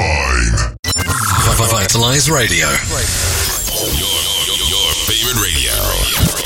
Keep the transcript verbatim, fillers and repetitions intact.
time. Vitalize Radio. Your, your, your favorite radio.